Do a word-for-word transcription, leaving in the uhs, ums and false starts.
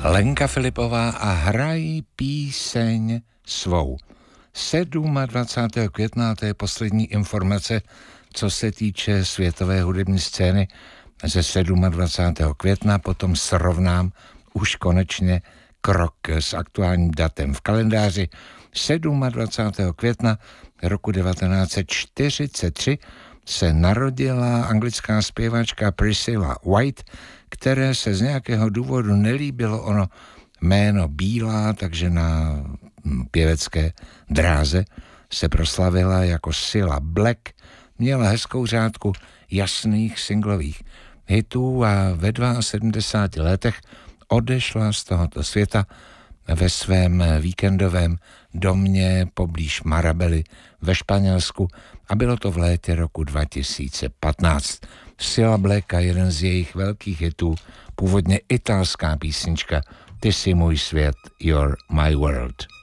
Lenka Filipová a hrají píseň svou. dvacátého sedmého května, to je poslední informace, co se týče světové hudební scény ze dvacátého sedmého května, potom srovnám už konečně krok s aktuálním datem v kalendáři. dvacátého sedmého května roku devatenáct set čtyřicet tři se narodila anglická zpěvačka Priscilla White, které se z nějakého důvodu nelíbilo ono jméno Bílá, takže na pěvecké dráze se proslavila jako Cilla Black, měla hezkou řádku jasných singlových hitů a ve sedmdesáti dvou letech odešla z tohoto světa ve svém víkendovém domě poblíž Marabely ve Španělsku a bylo to v létě roku dva tisíce patnáct. Cilla Black a jeden z jejich velkých hitů, původně italská písnička Ty jsi můj svět, You're my world.